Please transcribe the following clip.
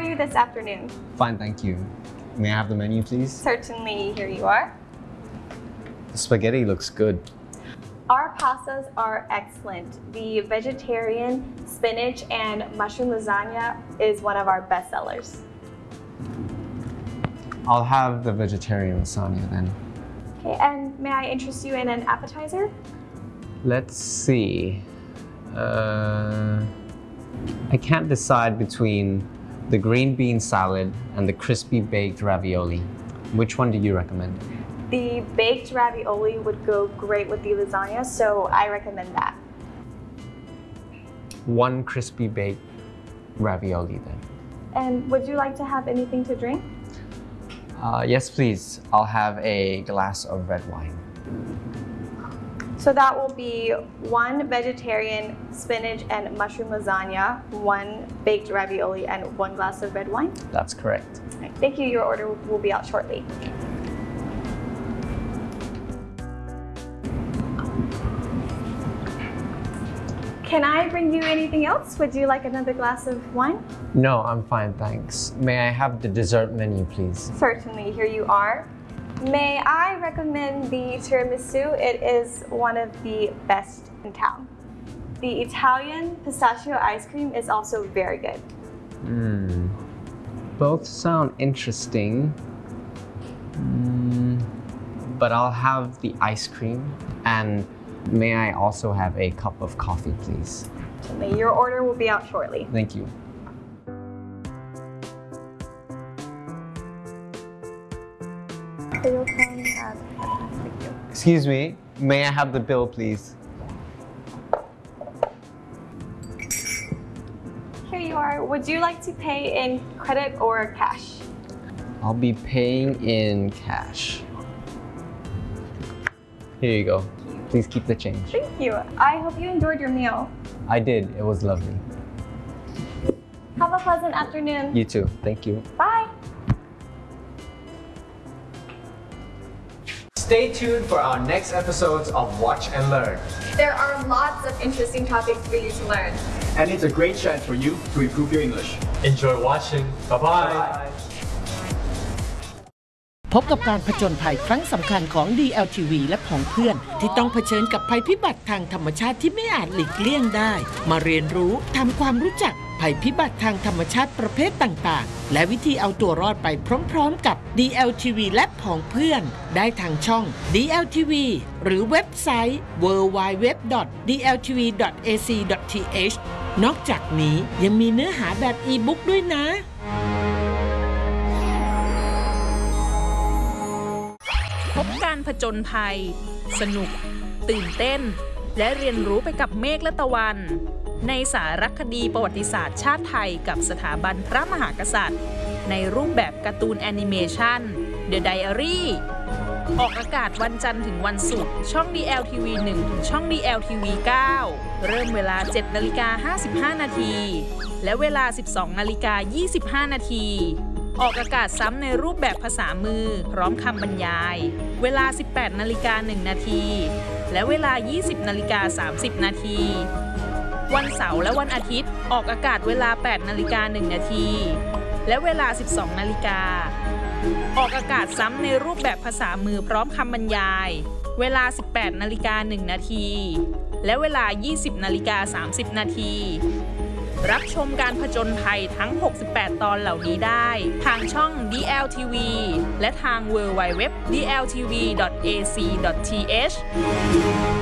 you this afternoon? Fine, thank you. May I have the menu, please? Certainly, here you are. The spaghetti looks good. Our pastas are excellent. The vegetarian spinach and mushroom lasagna is one of our best sellers. I'll have the vegetarian lasagna then. Okay, and may I interest you in an appetizer? Let's see. I can't decide between the green bean salad and the crispy baked ravioli. Which one do you recommend? The baked ravioli would go great with the lasagna, so I recommend that. One crispy baked ravioli then. And would you like to have anything to drink? Yes, please. I'll have a glass of red wine. So that will be one vegetarian spinach and mushroom lasagna, one baked ravioli, and one glass of red wine? That's correct. Right, thank you. Your order will be out shortly. Okay. Can I bring you anything else? Would you like another glass of wine? No, I'm fine, thanks. May I have the dessert menu, please? Certainly, here you are. May I recommend the tiramisu? It is one of the best in town. The Italian pistachio ice cream is also very good. Both sound interesting, but I'll have the ice cream, and may I also have a cup of coffee, please? Your order will be out shortly. Thank you. Excuse me, may I have the bill, please? Here you are. Would you like to pay in credit or cash? I'll be paying in cash. Here you go. Please keep the change. Thank you. I hope you enjoyed your meal. I did. It was lovely. Have a pleasant afternoon. You too. Thank you. Bye. Stay tuned for our next episodes of Watch and Learn. There are lots of interesting topics for you to learn. And it's a great chance for you to improve your English. Enjoy watching. Bye-bye. พบกับการผจญภัยครั้งสำคัญของ DLTV และของเพื่อนที่ต้องเผชิญกับภัยพิบัติทางธรรมชาติที่ไม่อาจหลีกเลี่ยงได้มาเรียนรู้ทำความรู้จักภัยพิบัติทางธรรมชาติประเภทต่างๆและวิธีเอาตัวรอดไปพร้อมๆกับ DLTV และของเพื่อนได้ทางช่อง DLTV หรือเว็บไซต์ www.dltv.ac.th นอกจากนี้ยังมีเนื้อหาแบบอีบุ๊กด้วยนะพบการผจญภัยสนุกตื่นเต้นและเรียนรู้ไปกับเมฆและตะวันในสารคดีประวัติศาสตร์ชาติไทยกับสถาบันพระมหากษัตริย์ในรูปแบบการ์ตูนแอนิเมชัน The Diary ออกอากาศวันจันทร์ถึงวันศุกร์ช่อง DLTV 1 ถึงช่อง DLTV 9 เริ่มเวลา 7:55 นาทีและเวลา 12:25 นาทีออกอากาศซ้ำในรูปแบบภาษามือพร้อมคำบรรยายเวลา 18:01 นาทีและเวลา 20:30 นาทีวันเสาร์และวันอาทิตย์ออกอากาศเวลา 8:01 นาทีและเวลา 12:00 น.ออกอากาศซ้ำในรูปแบบภาษามือพร้อมคำบรรยายเวลา 18:01 นาทีและเวลา 20:30 นาทีรับชมการผจญภัยทั้ง 68 ตอนเหล่านี้ได้ทางช่อง DLTV และทาง www.dltv.ac.th